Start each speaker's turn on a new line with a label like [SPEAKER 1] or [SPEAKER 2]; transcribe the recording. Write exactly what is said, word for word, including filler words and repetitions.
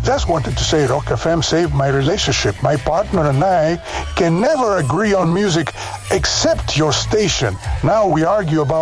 [SPEAKER 1] just wanted to say Rock F M saved my relationship. My partner and I can never agree on music except your station. Now we argue about